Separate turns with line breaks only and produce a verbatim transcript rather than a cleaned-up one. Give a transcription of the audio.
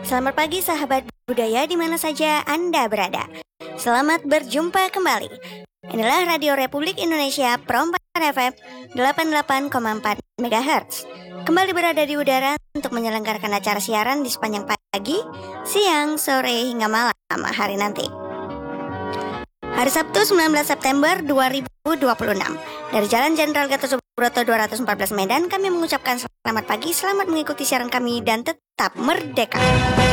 Selamat pagi sahabat budaya di mana saja Anda berada. Selamat berjumpa kembali. Inilah Radio Republik Indonesia Perompak F M delapan puluh delapan koma empat megahertz. Kembali berada di udara untuk menyelenggarakan acara siaran di sepanjang pagi, siang, sore, hingga malam hari nanti. Hari Sabtu sembilan belas September dua ribu dua puluh enam. Dari Jalan Jenderal Gatot Subroto dua ratus empat belas Medan, kami mengucapkan selamat pagi, selamat mengikuti siaran kami dan tetap merdeka.